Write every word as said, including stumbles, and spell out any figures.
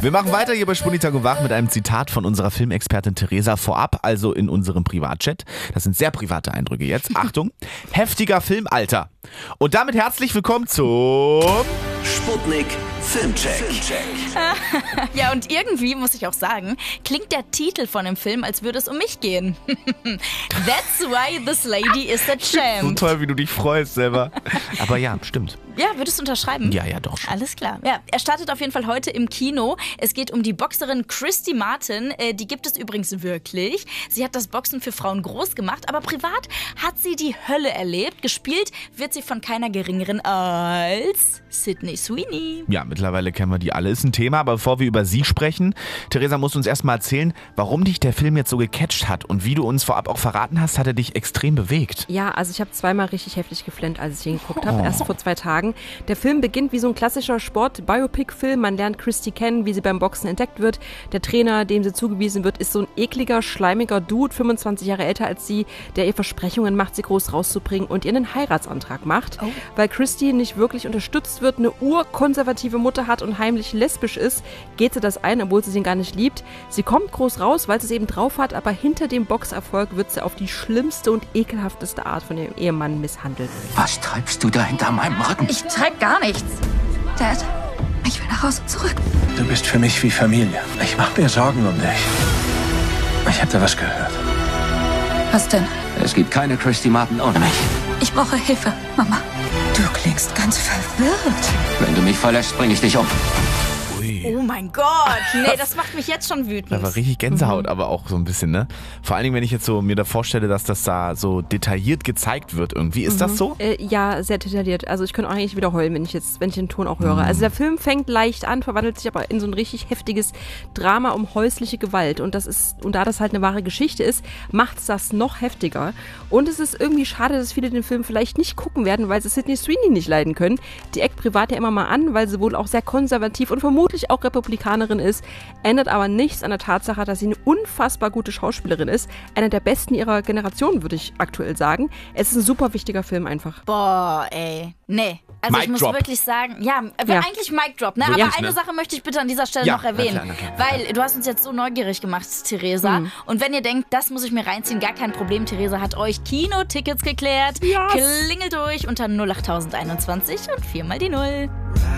Wir machen weiter hier bei Spunitak und Wach mit einem Zitat von unserer Filmexpertin Theresa vorab, also in unserem Privatchat. Das sind sehr private Eindrücke jetzt. Achtung, heftiger Filmalter. Und damit herzlich willkommen zum Sputnik Filmcheck. Ja, und irgendwie, muss ich auch sagen, klingt der Titel von dem Film, als würde es um mich gehen. That's why this lady is a So champ. toll, wie du dich freust selber. Aber ja, stimmt. Ja, würdest du unterschreiben? Ja, ja, doch schon. Alles klar. Ja, er startet auf jeden Fall heute im Kino. Es geht um die Boxerin Christy Martin. Äh, die gibt es übrigens wirklich. Sie hat das Boxen für Frauen groß gemacht, aber privat hat sie die Hölle erlebt. Gespielt wird sie von keiner geringeren als Sydney Sweeney. Ja, mittlerweile kennen wir die alle, ist ein Thema, aber bevor wir über sie sprechen, Theresa, musst du uns erstmal erzählen, warum dich der Film jetzt so gecatcht hat und wie du uns vorab auch verraten hast, hat er dich extrem bewegt. Ja, also ich habe zweimal richtig heftig geflennt, als ich ihn geguckt habe, erst vor zwei Tagen. Der Film beginnt wie so ein klassischer Sport-Biopic-Film. Man lernt Christy kennen, wie sie beim Boxen entdeckt wird. Der Trainer, dem sie zugewiesen wird, ist so ein ekliger, schleimiger Dude, fünfundzwanzig Jahre älter als sie, der ihr Versprechungen macht, sie groß rauszubringen und ihr einen Heiratsantrag macht. Oh. Weil Christy nicht wirklich unterstützt wird, eine urkonservative Mutter hat und heimlich lesbisch ist, geht sie das ein, obwohl sie ihn gar nicht liebt. Sie kommt groß raus, weil sie es eben drauf hat, aber hinter dem Boxerfolg wird sie auf die schlimmste und ekelhafteste Art von ihrem Ehemann misshandelt. Was treibst du da hinter meinem Rücken? Ich treib gar nichts. Dad, ich will nach Hause zurück. Du bist für mich wie Familie. Ich mach mir Sorgen um dich. Ich hab da was gehört. Was denn? Es gibt keine Christy Martin ohne mich. Ich brauche Hilfe, Mama. Du klingst ganz verwirrt. Wenn du mich verlässt, bring ich dich um. Oh mein Gott, nee, das macht mich jetzt schon wütend. Da war richtig Gänsehaut, aber auch so ein bisschen, ne? Vor allen Dingen, wenn ich jetzt so mir da vorstelle, dass das da so detailliert gezeigt wird irgendwie. Ist das so? Äh, ja, sehr detailliert. Also ich könnte auch eigentlich wieder heulen, wenn ich jetzt, wenn ich den Ton auch höre. Also der Film fängt leicht an, verwandelt sich aber in so ein richtig heftiges Drama um häusliche Gewalt. Und das ist, und da das halt eine wahre Geschichte ist, macht es das noch heftiger. Und es ist irgendwie schade, dass viele den Film vielleicht nicht gucken werden, weil sie Sydney Sweeney nicht leiden können. Die eckt privat ja immer mal an, weil sie wohl auch sehr konservativ und vermutlich auch Republikanerin ist, ändert aber nichts an der Tatsache, dass sie eine unfassbar gute Schauspielerin ist. Eine der besten ihrer Generation, würde ich aktuell sagen. Es ist ein super wichtiger Film einfach. Boah, ey. Nee. Also Mic ich muss drop. wirklich sagen, ja, Ja. eigentlich Mic Drop, ne? Wirklich, Aber eine ne? Sache möchte ich bitte an dieser Stelle Ja, noch na erwähnen. klar, na klar. Weil du hast uns jetzt so neugierig gemacht, Theresa. Mhm. Und wenn ihr denkt, das muss ich mir reinziehen, gar kein Problem. Theresa hat euch Kinotickets geklärt. Yes. Klingelt durch unter null acht einundzwanzig und viermal die Null.